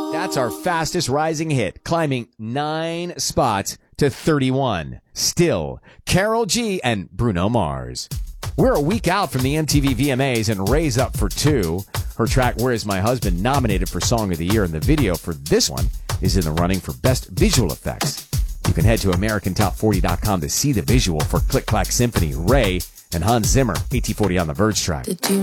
That's our fastest rising hit, climbing 9 spots to 31. Still, Karol G and Bruno Mars. We're a week out from the MTV VMAs and Ray's up for 2. Her track, Where Is My Husband, nominated for Song of the Year, and the video for this one is in the running for Best Visual Effects. You can head to AmericanTop40.com to see the visual for Click Clack Symphony, Ray, and Hans Zimmer, AT40 on the Verge track.